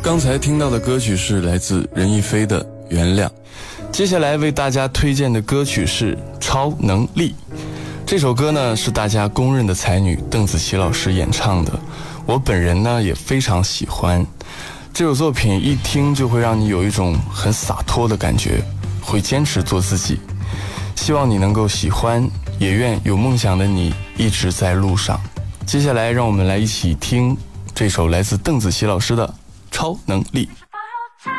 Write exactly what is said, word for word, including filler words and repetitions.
刚才听到的歌曲是来自任逸飞的《原谅》，接下来为大家推荐的歌曲是《超能力》。这首歌呢是大家公认的才女邓紫棋老师演唱的，我本人呢也非常喜欢。这首作品一听就会让你有一种很洒脱的感觉，会坚持做自己。希望你能够喜欢，也愿有梦想的你一直在路上。接下来让我们来一起听这首来自邓紫棋老师的《超能力》。